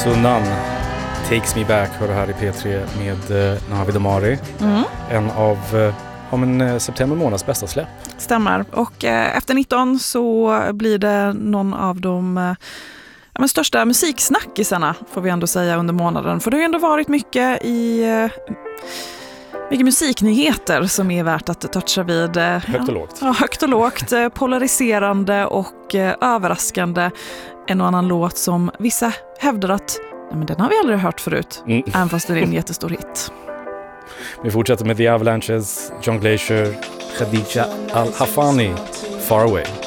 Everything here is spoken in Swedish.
Sunan, Takes Me Back, hör du här i P3 med Navid Amari. En av september månads bästa släpp. Stämmer. Och efter 19 så blir det någon av de största musiksnackisarna, får vi ändå säga, under månaden. För det har ju ändå varit mycket musiknyheter som är värt att toucha vid. Högt och lågt. Ja, högt och lågt, polariserande och överraskande. En och annan låt som vissa hävdar att men den har vi aldrig hört förut, även fast det är en jättestor hit. Vi fortsätter med The Avalanches, John Glacier, Khadija Al-Hafani, Far Away.